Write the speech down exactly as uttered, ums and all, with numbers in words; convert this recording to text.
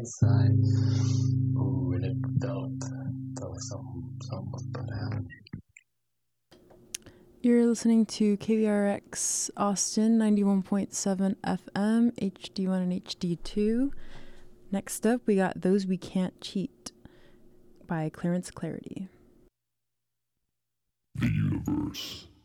inside. Ooh, and it felt, felt like something, something was about to happen. You're listening to K V R X Austin ninety-one point seven F M, H D one and H D two. Next up, we got Those We Can't Cheat by Clarence Clarity. The universe